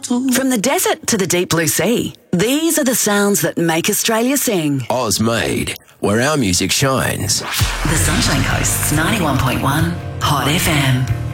From the desert to the deep blue sea, these are the sounds that make Australia sing. Oz made, where our music shines. The Sunshine Coast's 91.1 Hot FM.